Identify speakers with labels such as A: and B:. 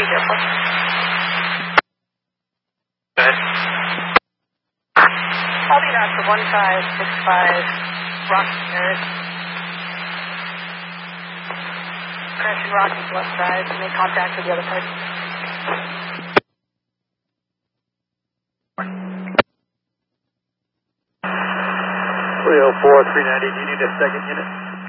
A: Airport.
B: Go ahead.
A: Altimeter for 1565 Rocky Terrace. Correction, Rocky's left side. Make contact with the other party.
C: 304, 390, do you need a second unit?